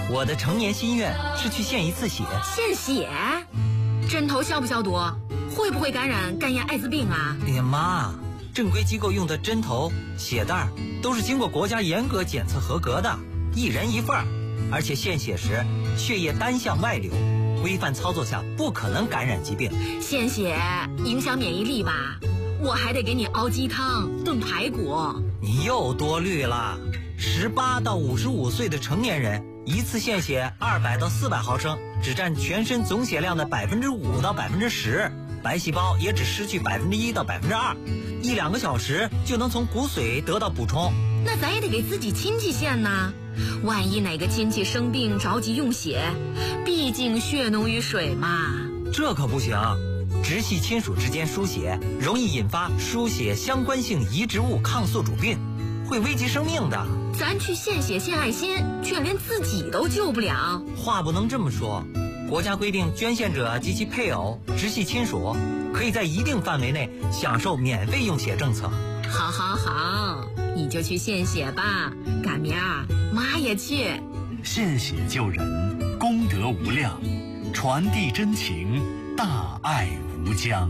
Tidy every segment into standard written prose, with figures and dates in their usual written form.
我的成年心愿是去献一次血。 献血？针头消不消毒？会不会感染肝炎、艾滋病啊？ 哎呀妈，正规机构用的针头、血袋都是经过国家严格检测合格的，1人1份，而且献血时血液单向外流，规范操作下不可能感染疾病。 献血影响免疫力吧？我还得给你熬鸡汤、炖排骨。 你又多虑了。18到55岁的成年人，一次献血200到400毫升，只占全身总血量的5%到10%，白细胞也只失去1%到2%，1-2个小时就能从骨髓得到补充。 那咱也得给自己亲戚献呢，万一哪个亲戚生病着急用血，毕竟血浓于水嘛。 这可不行，直系亲属之间输血容易引发输血相关性移植物抗宿主病，会危及生命的。 咱去献血献爱心，却连自己都救不了。 话不能这么说，国家规定捐献者及其配偶、直系亲属可以在一定范围内享受免费用血政策。 好好好，你就去献血吧，赶明儿妈也去。 献血救人，功德无量，传递真情，大爱无疆。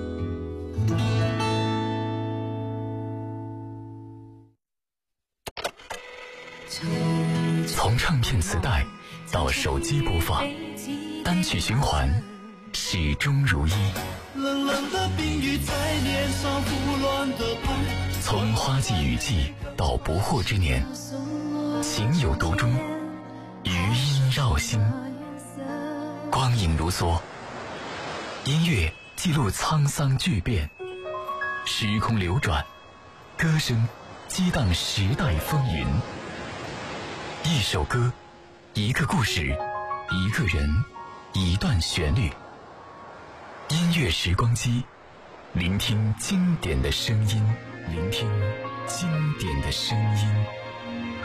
从唱片磁带到手机播放，单曲循环，始终如一。 冷冷的冰雨在脸上胡乱的拍。 从花季雨季到不惑之年，情有独钟，余音绕心，光影如梭。音乐记录沧桑巨变，时空流转，歌声激荡时代风云。一首歌，一个故事，一个人，一段旋律。音乐时光机，聆听经典的声音，聆听经典的声音。